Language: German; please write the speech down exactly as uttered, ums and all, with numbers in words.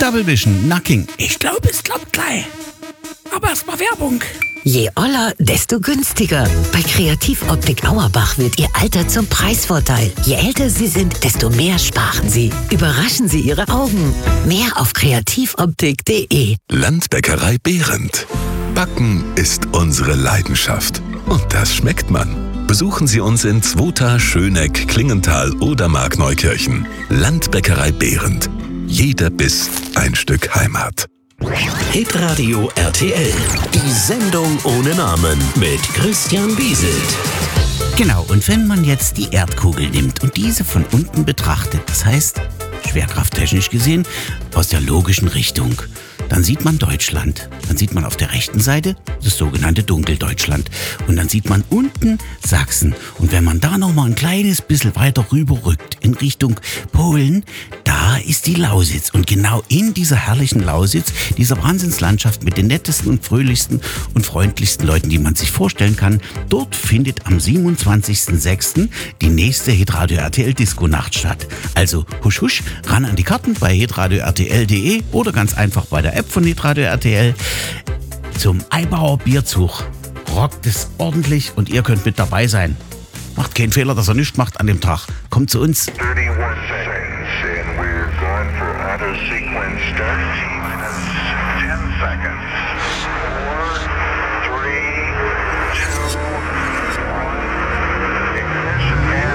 Double Vision, Knacking. Ich glaube, es klappt gleich. Aber erstmal Werbung. Je oller, desto günstiger. Bei Kreativoptik Auerbach wird Ihr Alter zum Preisvorteil. Je älter Sie sind, desto mehr sparen Sie. Überraschen Sie Ihre Augen. Mehr auf kreativoptik punkt de. Landbäckerei Behrendt. Backen ist unsere Leidenschaft. Und das schmeckt man. Besuchen Sie uns in Zwota, Schöneck, Klingenthal oder Markneukirchen. Landbäckerei Behrendt. Jeder Biss ein Stück Heimat. Hitradio R T L. Die Sendung ohne Namen mit Christian Bieselt. Genau, und wenn man jetzt die Erdkugel nimmt und diese von unten betrachtet, das heißt, schwerkrafttechnisch gesehen, aus der logischen Richtung, dann sieht man Deutschland. Dann sieht man auf der rechten Seite das sogenannte Dunkeldeutschland. Und dann sieht man unten Sachsen. Und wenn man da nochmal ein kleines bisschen weiter rüber rückt, in Richtung Polen, da ist die Lausitz. Und genau in dieser herrlichen Lausitz, dieser Wahnsinnslandschaft mit den nettesten und fröhlichsten und freundlichsten Leuten, die man sich vorstellen kann, dort findet am siebenundzwanzigsten sechsten die nächste Hitradio R T L Disco-Nacht statt. Also husch husch, ran an die Karten bei hitradio r t l punkt de oder ganz einfach bei der App von Hitradio R T L. Zum Eibauer Bierzug rockt es ordentlich und ihr könnt mit dabei sein. Macht keinen Fehler, dass er nichts macht an dem Tag. Kommt zu uns.